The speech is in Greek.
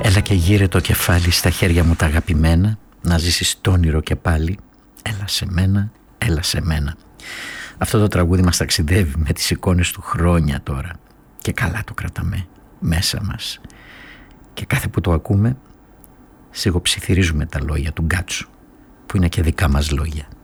Έλα και γύρε το κεφάλι στα χέρια μου τα αγαπημένα, να ζήσεις το όνειρο και πάλι. Έλα σε μένα, έλα σε μένα. Αυτό το τραγούδι μας ταξιδεύει με τις εικόνες του χρόνια τώρα. Και καλά το κρατάμε μέσα μας. Και κάθε που το ακούμε, σιγοψιθυρίζουμε τα λόγια του Γκάτσου, που είναι και δικά μας λόγια.